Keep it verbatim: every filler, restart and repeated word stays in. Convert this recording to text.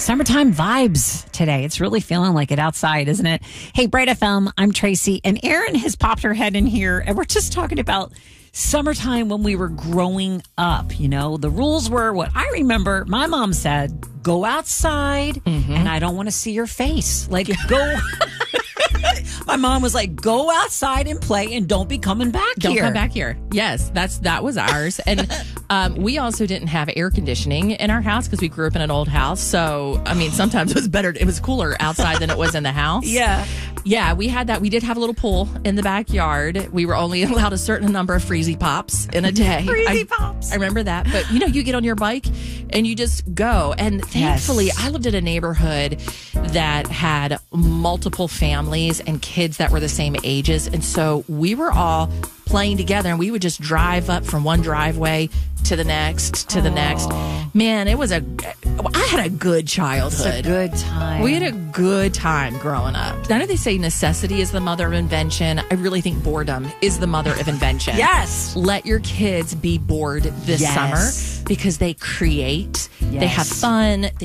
Summertime vibes today. It's really feeling like it outside, isn't it? Hey, Bright F M, I'm Tracy, and Erin has popped her head in here, and we're just talking about summertime when we were growing up. You know, the rules were what I remember. My mom said, go outside, mm-hmm. and I don't want to see your face. Like, go... My mom was like, go outside and play and don't be coming back don't here. Don't come back here. Yes, that's that was ours. And um, we also didn't have air conditioning in our house because we grew up in an old house. So, I mean, sometimes it was better. It was cooler outside than it was in the house. Yeah. Yeah, we had that. We did have a little pool in the backyard. We were only allowed a certain number of Freezy Pops in a day. Freezy I, Pops. I remember that. But, you know, you get on your bike and you just go. And thankfully, yes. I lived in a neighborhood that had multiple families and kids that were the same ages. And so we were all playing together, and we would just drive up from one driveway to the next, to the Aww. next. Man, it was a, I had a good childhood. It's a good time. We had a good time growing up. I know they say necessity is the mother of invention. I really think boredom is the mother of invention. Yes. Let your kids be bored this yes. summer because they create, yes. they have fun, they